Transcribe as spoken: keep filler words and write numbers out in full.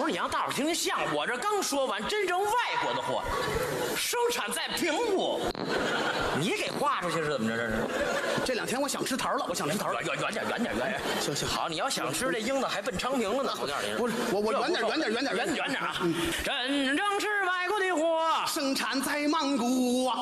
不是你让大伙听听像，我这刚说完真正外国的货，生产在平谷，你给挂出去是怎么着？这是？ 这两天我想吃桃了，我想吃桃。 远远远点，远点，远点。 行行好，你要想吃这樱子，还奔昌平了呢。好点儿， 不是我我远点远点远点远远点啊！真正是外国的货， 生产在曼谷啊。